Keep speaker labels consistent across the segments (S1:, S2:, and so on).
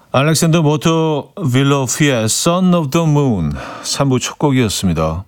S1: 알렉산더 모토 빌로피의 Son of the Moon 3부 첫 곡이었습니다.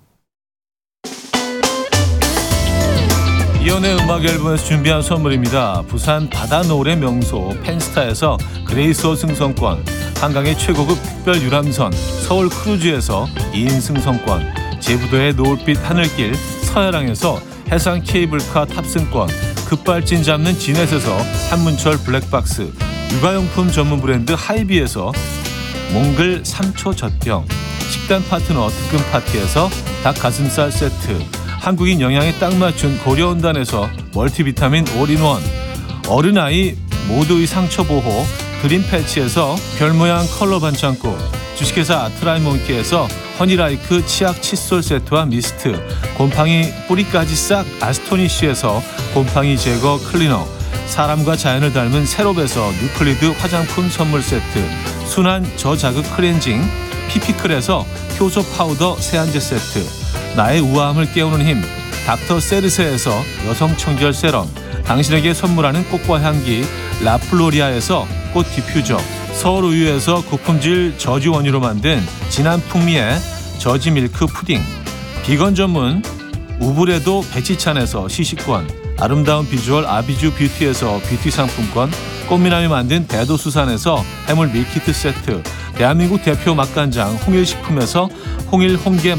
S1: 이연의 음악 앨범에서 준비한 선물입니다. 부산 바다 노을의 명소 펜스타에서 그레이스호 승선권, 한강의 최고급 특별 유람선 서울 크루즈에서 2인 승선권, 제부도의 노을빛 하늘길 서해랑에서 해상 케이블카 탑승권, 급발진 잡는 지넷에서 한문철 블랙박스, 육아용품 전문 브랜드 하이비에서 몽글 3초 젖병, 식단 파트너 특급 파티에서 닭가슴살 세트, 한국인 영양에 딱 맞춘 고려온단에서 멀티비타민 올인원, 어른아이 모두의 상처보호 그린 패치에서 별모양 컬러 반창고, 주식회사 아트라이몬키에서 허니라이크 치약 칫솔 세트와 미스트, 곰팡이 뿌리까지 싹 아스토니쉬에서 곰팡이 제거 클리너, 사람과 자연을 닮은 세롭에서 뉴클리드 화장품 선물 세트, 순한 저자극 클렌징 피피클에서 효소 파우더 세안제 세트, 나의 우아함을 깨우는 힘 닥터 세르세에서 여성 청결 세럼, 당신에게 선물하는 꽃과 향기 라플로리아에서 꽃 디퓨저, 서울 우유에서 고품질 저지 원유로 만든 진한 풍미의 저지 밀크 푸딩, 비건 전문 우브레도 베치찬에서 시식권, 아름다운 비주얼 아비주 뷰티에서 뷰티 상품권, 꽃미남이 만든 대도수산에서 해물 밀키트 세트, 대한민국 대표 맛간장 홍일식품에서 홍일 홍게